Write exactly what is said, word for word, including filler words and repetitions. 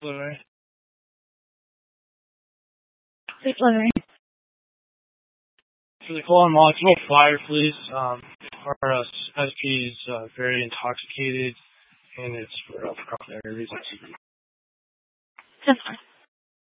Lorraine. Please, Lorraine. For the call on module flyer, please. Um, our uh, S P is uh, very intoxicated, and it's for uh, precautionary reasons. ten four.